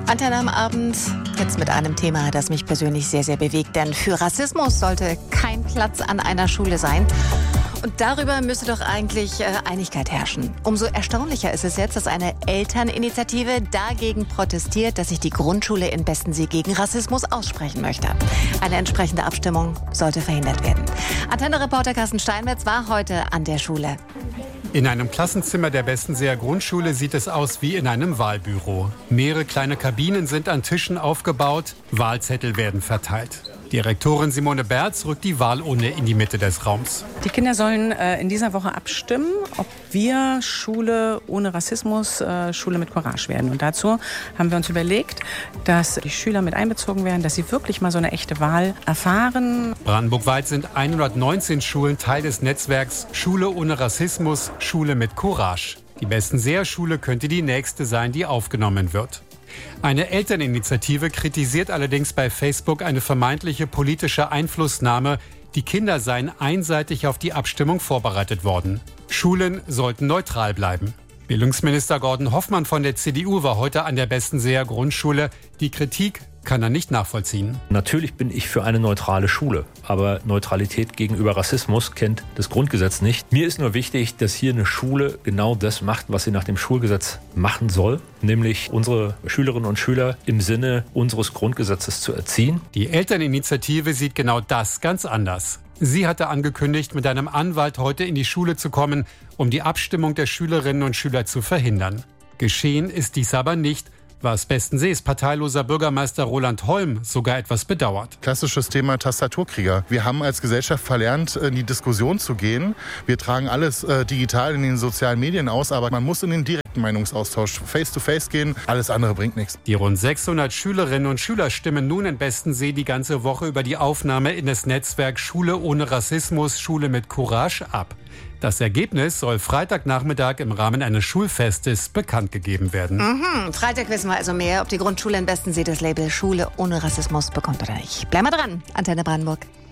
Antenne am Abend, jetzt mit einem Thema, das mich persönlich sehr, sehr bewegt. Denn für Rassismus sollte kein Platz an einer Schule sein. Und darüber müsste doch eigentlich Einigkeit herrschen. Umso erstaunlicher ist es jetzt, dass eine Elterninitiative dagegen protestiert, dass sich die Grundschule in Bestensee gegen Rassismus aussprechen möchte. Eine entsprechende Abstimmung sollte verhindert werden. Antenne-Reporter Carsten Steinmetz war heute an der Schule. In einem Klassenzimmer der Bestenseer Grundschule sieht es aus wie in einem Wahlbüro. Mehrere kleine Kabinen sind an Tischen aufgebaut, Wahlzettel werden verteilt. Direktorin Simone Berz rückt die Wahlurne in die Mitte des Raums. Die Kinder sollen in dieser Woche abstimmen, ob wir Schule ohne Rassismus, Schule mit Courage werden. Und dazu haben wir uns überlegt, dass die Schüler mit einbezogen werden, dass sie wirklich mal so eine echte Wahl erfahren. Brandenburgweit sind 119 Schulen Teil des Netzwerks Schule ohne Rassismus, Schule mit Courage. Die Bestenseer Schule könnte die nächste sein, die aufgenommen wird. Eine Elterninitiative kritisiert allerdings bei Facebook eine vermeintliche politische Einflussnahme. Die Kinder seien einseitig auf die Abstimmung vorbereitet worden. Schulen sollten neutral bleiben. Bildungsminister Gordon Hoffmann von der CDU war heute an der Bestenseer Grundschule. Die Kritik kann er nicht nachvollziehen. Natürlich bin ich für eine neutrale Schule, aber Neutralität gegenüber Rassismus kennt das Grundgesetz nicht. Mir ist nur wichtig, dass hier eine Schule genau das macht, was sie nach dem Schulgesetz machen soll, nämlich unsere Schülerinnen und Schüler im Sinne unseres Grundgesetzes zu erziehen. Die Elterninitiative sieht genau das ganz anders. Sie hatte angekündigt, mit einem Anwalt heute in die Schule zu kommen, um die Abstimmung der Schülerinnen und Schüler zu verhindern. Geschehen ist dies aber nicht, was Bestensees parteiloser Bürgermeister Roland Holm sogar etwas bedauert. Klassisches Thema Tastaturkrieger. Wir haben als Gesellschaft verlernt, in die Diskussion zu gehen. Wir tragen alles digital in den sozialen Medien aus, aber man muss in den direkten Meinungsaustausch face-to-face gehen. Alles andere bringt nichts. Die rund 600 Schülerinnen und Schüler stimmen nun in Bestensee die ganze Woche über die Aufnahme in das Netzwerk Schule ohne Rassismus, Schule mit Courage ab. Das Ergebnis soll Freitagnachmittag im Rahmen eines Schulfestes bekannt gegeben werden. Freitag wissen wir also mehr, ob die Grundschule in Bestensee das Label Schule ohne Rassismus bekommt oder nicht. Bleiben wir dran. Antenne Brandenburg.